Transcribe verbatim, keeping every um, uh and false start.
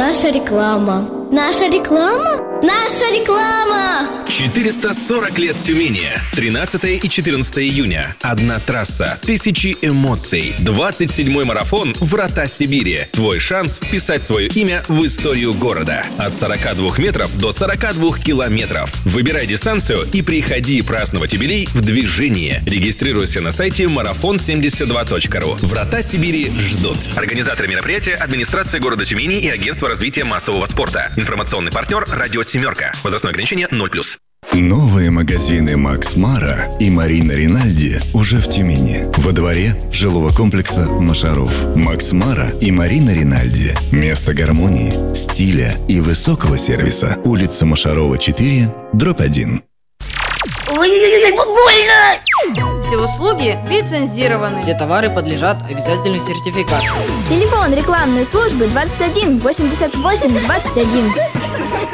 Наша реклама. Наша реклама? Наша реклама! четыреста сорок лет Тюмени. тринадцатое и четырнадцатое июня. Одна трасса, тысячи эмоций. двадцать седьмой марафон «Врата Сибири». Твой шанс вписать свое имя в историю города. От сорока двух метров до сорока двух километров. Выбирай дистанцию и приходи праздновать юбилей в движении. Регистрируйся на сайте марафон семьдесят два точка ру. «Врата Сибири» ждут. Организаторы мероприятия — администрация города Тюмени и агентство развития массового спорта. Информационный партнер — радио «Семерка». Возрастное ограничение ноль плюс. Новые магазины Макс Мара и Марина Ринальди уже в Тюмени. Во дворе жилого комплекса Машаров. Макс Мара и Марина Ринальди. Место гармонии, стиля и высокого сервиса. Улица Машарова, четыре, дробь один. Ой-ой-ой, больно! Все услуги лицензированы. Все товары подлежат обязательной сертификации. Телефон рекламной службы двадцать один восемьдесят восемь двадцать один.